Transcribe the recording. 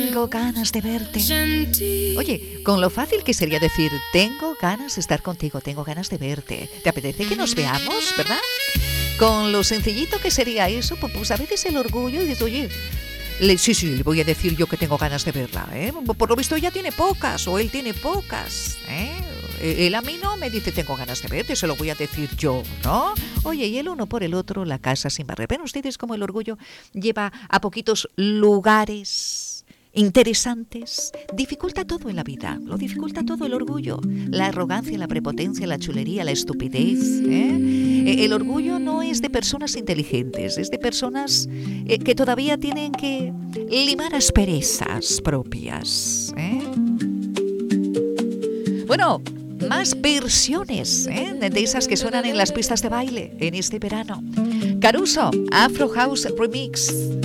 Tengo ganas de verte. Oye, con lo fácil que sería decir, tengo ganas de estar contigo, tengo ganas de verte. ¿Te apetece que nos veamos, verdad? Con lo sencillito que sería eso, pues a veces el orgullo y dices, oye, sí, le voy a decir yo que tengo ganas de verla, ¿eh? Por lo visto ella tiene pocas, o él tiene pocas, ¿eh? Él a mí no me dice tengo ganas de verte, se lo voy a decir yo, ¿no? Oye, y el uno por el otro, la casa sin barrer. ¿Ven ustedes cómo el orgullo lleva a poquitos lugares interesantes? Dificulta todo en la vida, lo dificulta todo el orgullo. La arrogancia, la prepotencia, la chulería, la estupidez, ¿eh? El orgullo no es de personas inteligentes, es de personas que todavía tienen que limar asperezas propias, ¿eh? Bueno, más versiones, ¿eh? De esas que suenan en las pistas de baile en este verano. Caruso, Afro House Remix.